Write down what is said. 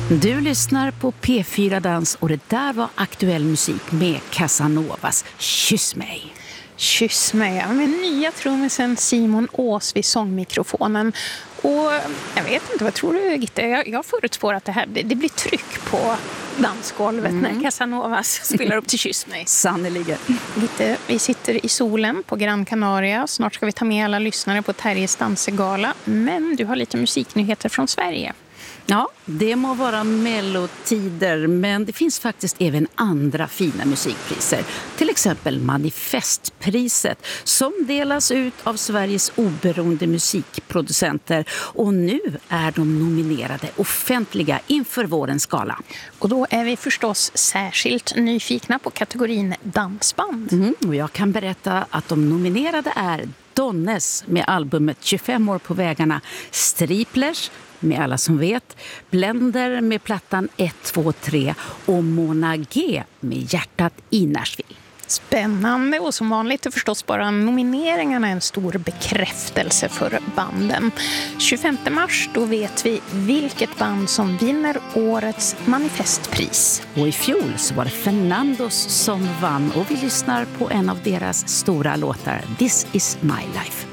Du lyssnar på P4 Dans och det där var aktuell musik med Casanovas Kyss mig. Kyss mig, med nya trummisen Simon Ås vid sångmikrofonen. Och jag vet inte, vad tror du Gitte? Jag förutspår att det blir tryck på dansgolvet när Casanovas spelar upp till Kyss mig. Sannoliken. Gitte, vi sitter i solen på Gran Canaria. Snart ska vi ta med alla lyssnare på Terjes dansegala. Men du har lite musiknyheter från Sverige. Ja, det må vara mellotider, men det finns faktiskt även andra fina musikpriser. Till exempel Manifestpriset som delas ut av Sveriges oberoende musikproducenter. Och nu är de nominerade offentliga inför vårens gala. Och då är vi förstås särskilt nyfikna på kategorin dansband. Och jag kan berätta att de nominerade är Donnes med albumet 25 år på vägarna, Striplers med Alla som vet, Blender med plattan 1, 2, 3 och Mona G med Hjärtat i Nashville. Spännande, och som vanligt är förstås bara nomineringarna en stor bekräftelse för banden. 25 mars, då vet vi vilket band som vinner årets Manifestpris. Och i fjol så var det Fernandos som vann och vi lyssnar på en av deras stora låtar, This is my life.